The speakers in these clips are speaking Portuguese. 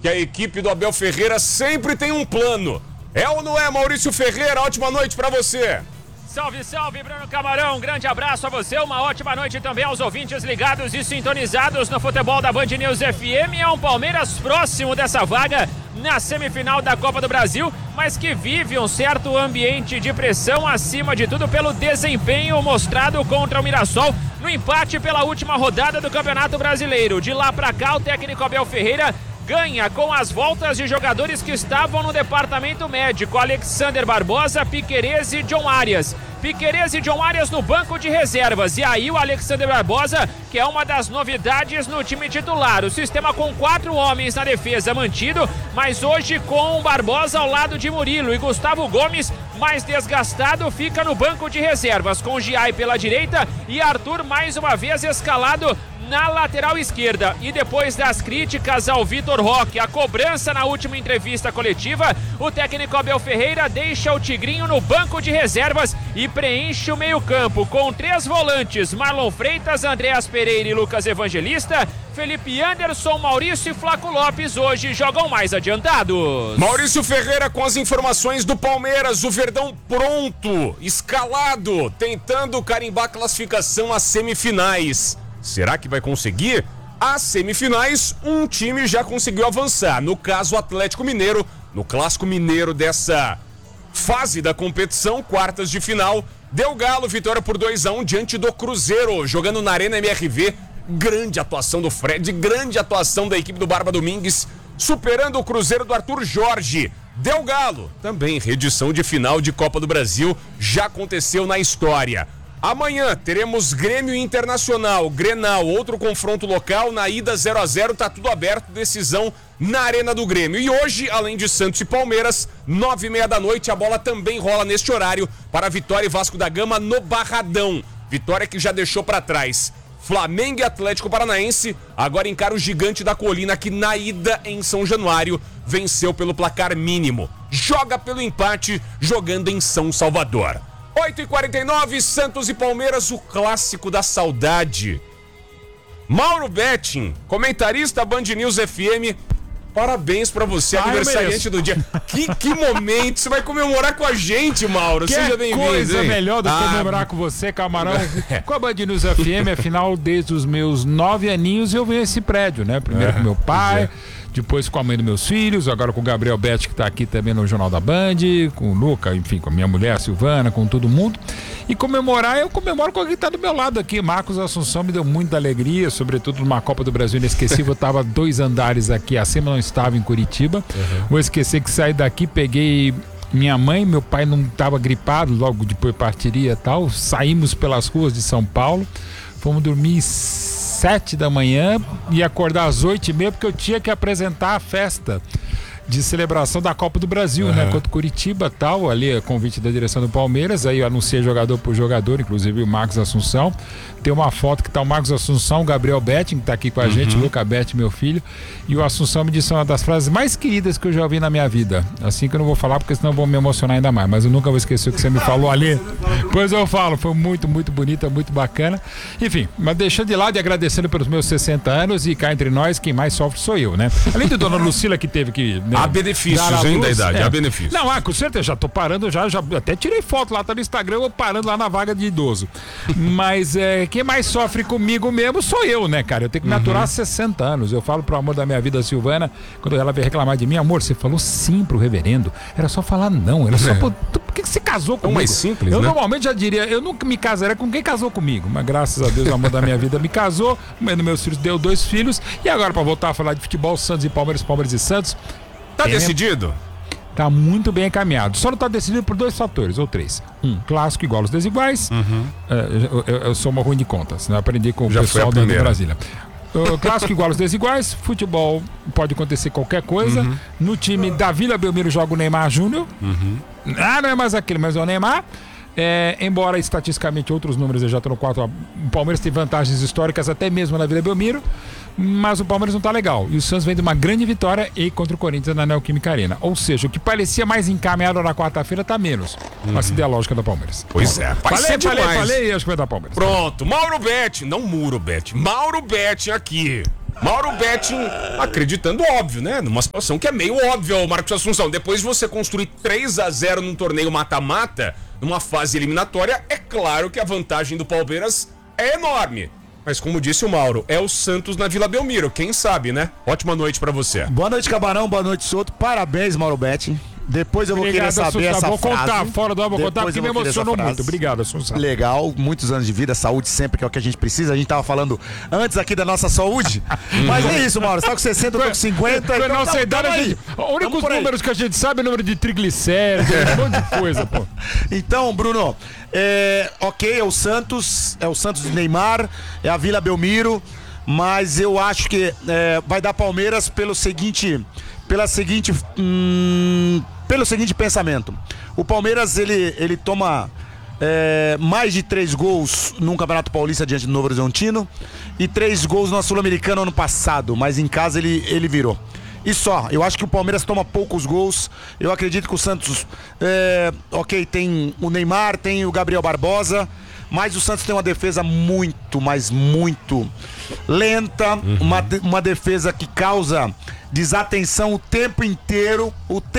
que a equipe do Abel Ferreira sempre tem um plano. É ou não é, Maurício Ferreira? Ótima noite pra você. Salve, salve, Bruno Camarão, um grande abraço a você, uma ótima noite também aos ouvintes ligados e sintonizados no futebol da Band News FM. É um Palmeiras próximo dessa vaga na semifinal da Copa do Brasil, mas que vive um certo ambiente de pressão, acima de tudo pelo desempenho mostrado contra o Mirassol no empate pela última rodada do Campeonato Brasileiro. De lá pra cá, o técnico Abel Ferreira ganha com as voltas de jogadores que estavam no departamento médico: Alexander Barbosa, Piquerez e John Arias. Piquerez e John Arias no banco de reservas. E aí o Alexander Barbosa, que é uma das novidades no time titular. O sistema com 4 homens na defesa mantido, mas hoje com o Barbosa ao lado de Murilo. E Gustavo Gomes, mais desgastado, fica no banco de reservas, com Giai pela direita e Arthur mais uma vez escalado na lateral esquerda. E depois das críticas ao Vitor Roque, a cobrança na última entrevista coletiva, o técnico Abel Ferreira deixa o Tigrinho no banco de reservas e preenche o meio-campo com 3 volantes: Marlon Freitas, Andreas Pereira e Lucas Evangelista. Felipe Anderson, Maurício e Flaco Lopes hoje jogam mais adiantados. Maurício Ferreira com as informações do Palmeiras. O Verdão pronto, escalado, tentando carimbar a classificação às semifinais. Será que vai conseguir? Às semifinais, um time já conseguiu avançar. No caso, o Atlético Mineiro, no clássico mineiro dessa fase da competição, quartas de final, deu galo, vitória por 2-1 diante do Cruzeiro, jogando na Arena MRV. Grande atuação do Fred, grande atuação da equipe do Barba Domingues, superando o Cruzeiro do Arthur Jorge. Deu galo, também reedição de final de Copa do Brasil, já aconteceu na história. Amanhã teremos Grêmio Internacional, Grenal, outro confronto local. Na ida 0-0, tá tudo aberto, decisão na Arena do Grêmio. E hoje, além de Santos e Palmeiras, 9h30 da noite, a bola também rola neste horário para Vitória e Vasco da Gama no Barradão. Vitória que já deixou para trás Flamengo e Atlético Paranaense, agora encara o Gigante da Colina, que na ida em São Januário venceu pelo placar mínimo. Joga pelo empate, jogando em São Salvador. 8h49, Santos e Palmeiras, o clássico da saudade. Mauro Betting, comentarista Band News FM, parabéns pra você, aniversariante do dia. Que momento, você vai comemorar com a gente, Mauro. Seja bem-vindo. Coisa melhor do que comemorar com você, Camarão. Com a Band News FM, afinal, desde os meus 9 aninhos eu venho a esse prédio, né? Primeiro com meu pai, depois com a mãe dos meus filhos, agora com o Gabriel Betti, que tá aqui também no Jornal da Band, com o Luca, enfim, com a minha mulher, a Silvana, com todo mundo. E comemorar, eu comemoro com quem tá do meu lado aqui. Marcos Assunção me deu muita alegria, sobretudo numa Copa do Brasil inesquecível. Eu tava 2 andares aqui acima, não estava em Curitiba. Vou esquecer que saí daqui, peguei minha mãe, meu pai não estava gripado, logo depois partiria e tal. Saímos pelas ruas de São Paulo, fomos dormir 7 da manhã e acordar às 8h30, porque eu tinha que apresentar a festa de celebração da Copa do Brasil, né? Contra Curitiba e tal, ali convite da direção do Palmeiras, aí eu anunciei jogador por jogador, inclusive o Marcos Assunção. Tem uma foto que tá o Marcos Assunção, o Gabriel Betting, que tá aqui com a gente, o Luca Betting, meu filho, e o Assunção me disse uma das frases mais queridas que eu já ouvi na minha vida. Assim que eu não vou falar, porque senão eu vou me emocionar ainda mais, mas eu nunca vou esquecer o que você me falou ali. Pois eu falo, foi muito, muito bonita, muito bacana. Enfim, mas deixando de lado e agradecendo pelos meus 60 anos, e cá entre nós, quem mais sofre sou eu, né? Além de Dona Lucila, que teve que... Né, há benefícios, hein, da idade, há benefícios. Não, com certeza, já tô parando, já até tirei foto lá, tá no Instagram, eu parando lá na vaga de idoso. Mas quem mais sofre comigo mesmo sou eu, né, cara? Eu tenho que me aturar há 60 anos. Eu falo pro amor da minha vida, a Silvana, quando ela veio reclamar de mim: amor, você falou sim pro reverendo, era só falar não, era só... Por que você casou comigo? É mais simples, eu né? Normalmente já diria, eu nunca me casaria com quem casou comigo, mas graças a Deus o amor da minha vida me casou, o mãe dos meus filhos deu 2 filhos, e agora pra voltar a falar de futebol, Santos e Palmeiras, Palmeiras e Santos. Tá decidido? Tá muito bem encaminhado. Só não tá decidido por 2 fatores, ou 3. Clássico igual aos desiguais. Eu sou uma ruim de contas, né? Aprendi com o pessoal da Brasília. Clássico igual aos desiguais. Futebol pode acontecer qualquer coisa. No time da Vila Belmiro joga o Neymar Júnior. Não é mais aquele, mas é o Neymar. Embora estatisticamente outros números já estão no 4, o Palmeiras tem vantagens históricas até mesmo na Vila Belmiro, mas o Palmeiras não tá legal, e o Santos vem de uma grande vitória e contra o Corinthians na Neoquímica Arena, ou seja, o que parecia mais encaminhado na quarta-feira tá menos, mas se der a lógica da Palmeiras. Pois é, falei, acho que vai dar Palmeiras. Pronto, Mauro Betting, não Muro Betting, Mauro Betting aqui, Mauro Betting acreditando óbvio, né? Numa situação que é meio óbvia, o Marcos Assunção. Depois de você construir 3-0 num torneio mata-mata, numa fase eliminatória, é claro que a vantagem do Palmeiras é enorme. Mas como disse o Mauro, é o Santos na Vila Belmiro, quem sabe, né? Ótima noite pra você. Boa noite, Camarão, boa noite, Souto. Parabéns, Mauro Betting. Depois eu vou querer saber essa frase. Vou contar, fora do ar, vou contar, porque me emocionou muito. Obrigado, Assunção. Legal, muitos anos de vida, saúde sempre, que é o que a gente precisa. A gente tava falando antes aqui da nossa saúde. Mas é isso, Mauro, você tá com 60, eu tô com 50. Então, nossa idade, os únicos números que a gente sabe é o número de triglicéridos, um monte de coisa, pô. Então, Bruno, ok, é o Santos de Neymar, é a Vila Belmiro, mas eu acho que vai dar Palmeiras pelo seguinte pensamento. O Palmeiras, ele toma mais de 3 gols num Campeonato Paulista diante do Novo Horizontino e 3 gols na Sul-Americana ano passado, mas em casa ele virou. E só, eu acho que o Palmeiras toma poucos gols. Eu acredito que o Santos, tem o Neymar, tem o Gabriel Barbosa, mas o Santos tem uma defesa muito, mas muito lenta, uma defesa que causa desatenção o tempo inteiro,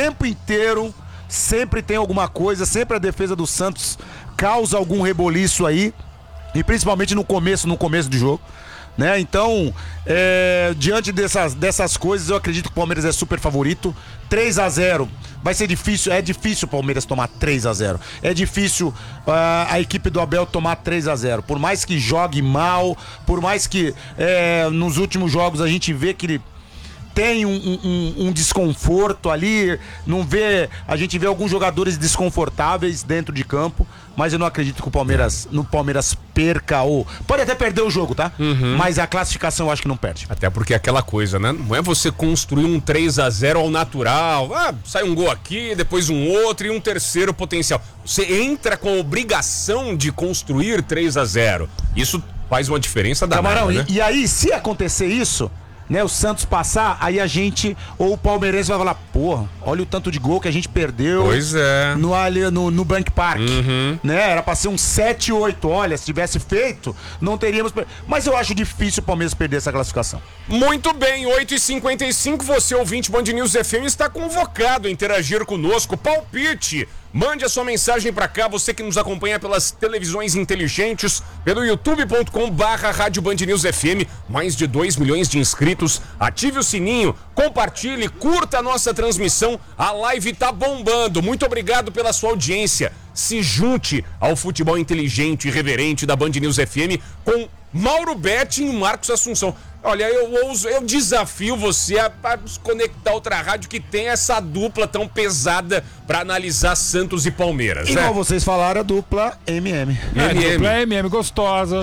sempre tem alguma coisa, sempre a defesa do Santos causa algum reboliço aí, e principalmente no começo do jogo, né? Então, diante dessas coisas, eu acredito que o Palmeiras é super favorito. 3-0 vai ser difícil, é difícil o Palmeiras tomar 3-0, é difícil a equipe do Abel tomar 3-0, por mais que jogue mal, por mais que nos últimos jogos a gente vê que ele tem um desconforto ali, a gente vê alguns jogadores desconfortáveis dentro de campo, mas eu não acredito que o Palmeiras perca pode até perder o jogo, tá? Mas a classificação eu acho que não perde. Até porque é aquela coisa, né? Não é você construir um 3-0 ao natural, sai um gol aqui, depois um outro e um terceiro potencial. Você entra com a obrigação de construir 3-0. Isso faz uma diferença danada, Camarão, né? E aí, se acontecer isso, né, o Santos passar, aí a gente, ou o palmeirense vai falar, porra, olha o tanto de gol que a gente perdeu. Pois é. No Bank Park, né, era pra ser um 7-8, olha, se tivesse feito, não teríamos, mas eu acho difícil o Palmeiras perder essa classificação. Muito bem, 8h55, você ouvinte Band News FM está convocado a interagir conosco, palpite. Mande a sua mensagem pra cá, você que nos acompanha pelas televisões inteligentes, pelo youtube.com/Rádio Band News FM, mais de 2 milhões de inscritos. Ative o sininho, compartilhe, curta a nossa transmissão, a live tá bombando. Muito obrigado pela sua audiência. Se junte ao futebol inteligente e irreverente da Band News FM com Mauro Betting e Marcos Assunção. Olha, eu desafio você a conectar outra rádio que tem essa dupla tão pesada pra analisar Santos e Palmeiras. Igual vocês falaram, a dupla MM. A dupla é MM, gostosa.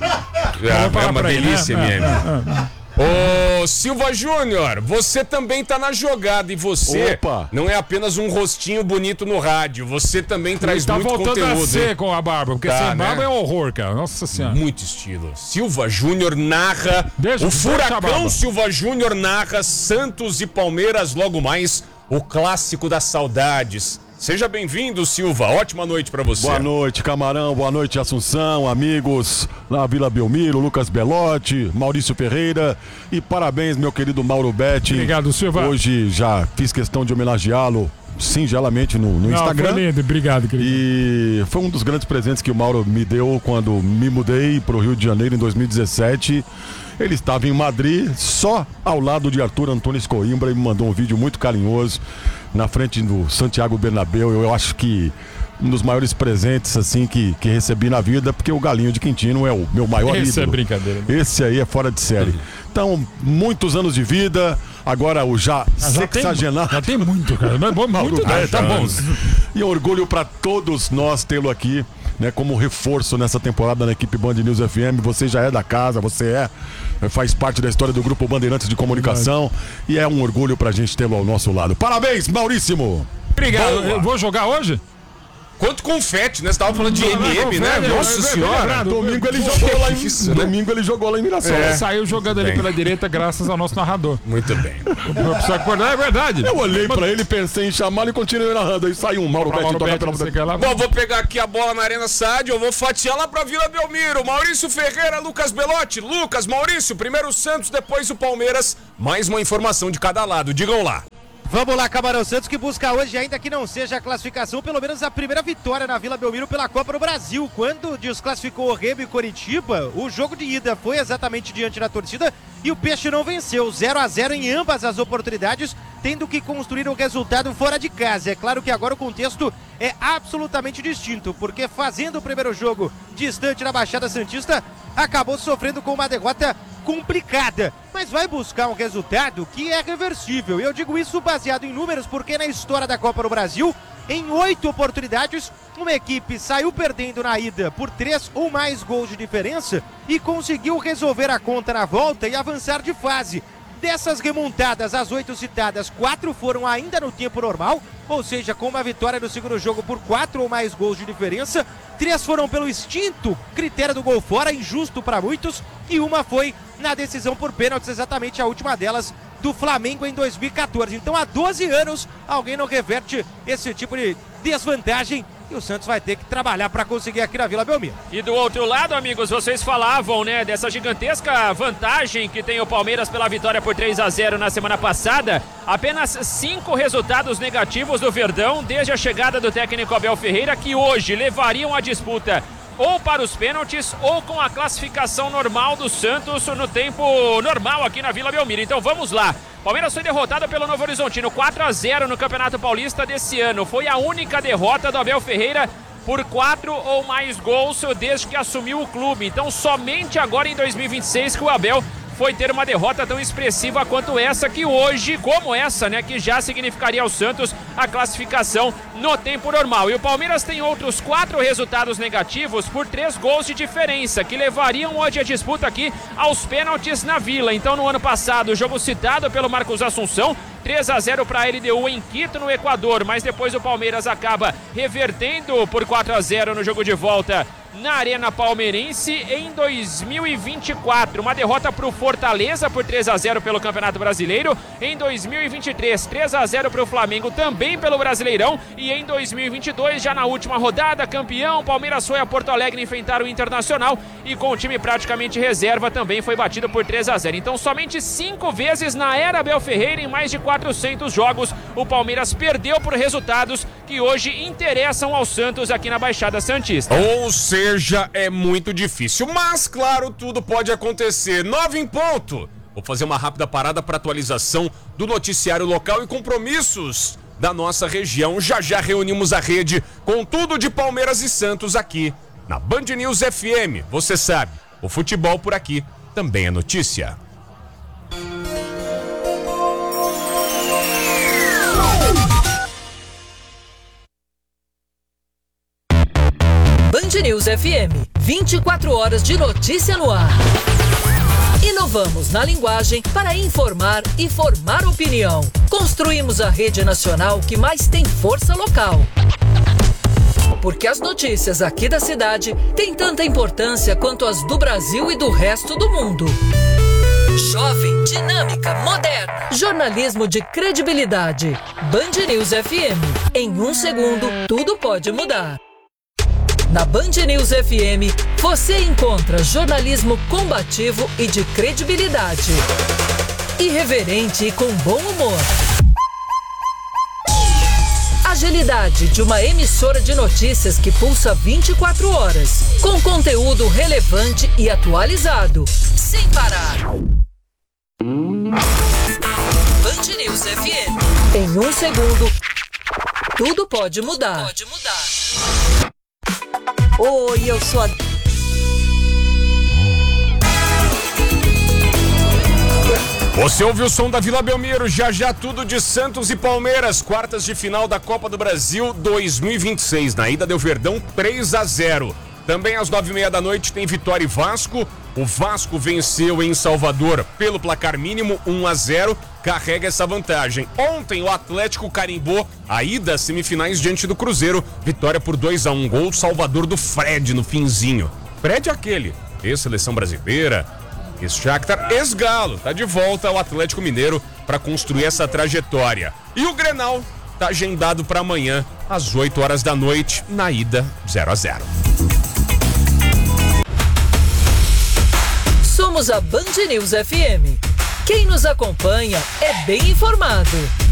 É uma delícia, MM. Ô, Silva Júnior, você também tá na jogada e você não é apenas um rostinho bonito no rádio, você também traz muito conteúdo. Tá voltando a ser com a barba, porque sem barba é um horror, cara. Nossa Senhora. Muito estilo. Silva Júnior narra, o Furacão Silva Júnior narra Santos e Palmeiras logo mais, o clássico das saudades. Seja bem-vindo, Silva. Ótima noite pra você. Boa noite, Camarão. Boa noite, Assunção, amigos na Vila Belmiro, Lucas Belotti, Maurício Ferreira. E parabéns, meu querido Mauro Betting. Obrigado, Silva. Hoje já fiz questão de homenageá-lo singelamente no Instagram. Foi lindo. Obrigado, querido. E foi um dos grandes presentes que o Mauro me deu quando me mudei pro Rio de Janeiro em 2017. Ele estava em Madrid, só ao lado de Arthur Antunes Coimbra, e me mandou um vídeo muito carinhoso na frente do Santiago Bernabéu. Eu acho que um dos maiores presentes assim que recebi na vida, porque o Galinho de Quintino é o meu maior ídolo. Esse é brincadeira. Esse aí é fora de série. Então, muitos anos de vida, agora o já sexagenário. Já tem muito, cara. Muito, tá bom. E orgulho para todos nós tê-lo aqui, né, como reforço nessa temporada na equipe Band News FM. Você já é da casa, faz parte da história do Grupo Bandeirantes de Comunicação, e é um orgulho pra gente tê-lo ao nosso lado. Parabéns, Mauríssimo! Obrigado. Eu vou jogar hoje? Quanto confete, né? Você tava falando de MM, né? Nossa senhora. Domingo ele jogou lá em Domingo ele jogou lá em Mirassol. Saiu jogando ali pela direita graças ao nosso narrador. Muito bem. Precisa acordar, é verdade. Eu olhei pra ele, pensei em chamá-lo e continuei narrando. Aí saiu um Mauro Betti toca. Bom, vou pegar aqui a bola na Arena Sádio, eu vou fatiar lá pra Vila Belmiro. Maurício Ferreira, Lucas Belotti. Lucas, Maurício, primeiro o Santos, depois o Palmeiras. Mais uma informação de cada lado. Digam lá. Vamos lá, Camarão Santos, que busca hoje, ainda que não seja a classificação, pelo menos a primeira vitória na Vila Belmiro pela Copa do Brasil. Quando desclassificou o Remo e Coritiba, o jogo de ida foi exatamente diante da torcida e o Peixe não venceu. 0-0 em ambas as oportunidades, tendo que construir o resultado fora de casa. É claro que agora o contexto é absolutamente distinto, porque fazendo o primeiro jogo distante na Baixada Santista, acabou sofrendo com uma derrota complicada, mas vai buscar um resultado que é reversível. Eu digo isso baseado em números, porque na história da Copa do Brasil, em 8 oportunidades, uma equipe saiu perdendo na ida por 3 ou mais gols de diferença e conseguiu resolver a conta na volta e avançar de fase. Dessas remontadas, as 8 citadas, 4 foram ainda no tempo normal, ou seja, com uma vitória no segundo jogo por 4 ou mais gols de diferença. 3 foram pelo extinto critério do gol fora, injusto para muitos, e uma foi na decisão por pênaltis, exatamente a última delas do Flamengo em 2014. Então há 12 anos alguém não reverte esse tipo de desvantagem e o Santos vai ter que trabalhar para conseguir aqui na Vila Belmiro. E do outro lado, amigos, vocês falavam, né, dessa gigantesca vantagem que tem o Palmeiras pela vitória por 3-0 na semana passada. Apenas 5 resultados negativos do Verdão desde a chegada do técnico Abel Ferreira, que hoje levariam a disputa ou para os pênaltis ou com a classificação normal do Santos no tempo normal aqui na Vila Belmiro. Então vamos lá. Palmeiras foi derrotado pelo Novo Horizontino 4-0 no Campeonato Paulista desse ano. Foi a única derrota do Abel Ferreira por 4 ou mais gols desde que assumiu o clube. Então somente agora em 2026 que o Abel foi ter uma derrota tão expressiva quanto essa, que hoje, como essa, né, que já significaria ao Santos a classificação no tempo normal. E o Palmeiras tem outros 4 resultados negativos por 3 gols de diferença, que levariam hoje a disputa aqui aos pênaltis na Vila. Então, no ano passado, o jogo citado pelo Marcos Assunção, 3-0 para a LDU em Quito, no Equador, mas depois o Palmeiras acaba revertendo por 4-0 no jogo de volta na Arena Palmeirense em 2024. Uma derrota para o Fortaleza por 3-0 pelo Campeonato Brasileiro. Em 2023, 3-0 para o Flamengo também pelo Brasileirão. E em 2022, já na última rodada, campeão, Palmeiras foi a Porto Alegre enfrentar o Internacional e com o time praticamente reserva também foi batido por 3-0. Então somente 5 vezes na era Abel Ferreira, em mais de 400 jogos, o Palmeiras perdeu por resultados que hoje interessam ao Santos aqui na Baixada Santista. Ou seja, é muito difícil, mas claro, tudo pode acontecer. 9 em ponto. Vou fazer uma rápida parada para atualização do noticiário local e compromissos da nossa região. Já já reunimos a rede com tudo de Palmeiras e Santos aqui na Band News FM. Você sabe, o futebol por aqui também é notícia. Band News FM, 24 horas de notícia no ar. Inovamos na linguagem para informar e formar opinião. Construímos a rede nacional que mais tem força local. Porque as notícias aqui da cidade têm tanta importância quanto as do Brasil e do resto do mundo. Jovem, dinâmica, moderna. Jornalismo de credibilidade. Band News FM. Em 1 segundo, tudo pode mudar. Na Band News FM, você encontra jornalismo combativo e de credibilidade. Irreverente e com bom humor. Agilidade de uma emissora de notícias que pulsa 24 horas. Com conteúdo relevante e atualizado. Sem parar. Band News FM. Em 1 segundo, tudo pode mudar. Pode mudar. Oi, eu sou a... Você ouviu o som da Vila Belmiro, já já tudo de Santos e Palmeiras, quartas de final da Copa do Brasil 2026. Na ida deu Verdão 3-0. Também às 9h30 da noite tem Vitória e Vasco. O Vasco venceu em Salvador pelo placar mínimo 1-0, carrega essa vantagem. Ontem o Atlético carimbou a ida às semifinais diante do Cruzeiro, vitória por 2-1, gol Salvador do Fred no finzinho. Fred é aquele, ex-seleção brasileira, ex-Shakhtar, ex-Galo, tá de volta ao Atlético Mineiro para construir essa trajetória. E o Grenal tá agendado para amanhã às 8 horas da noite, na ida 0-0. Somos a Band News FM. Quem nos acompanha é bem informado.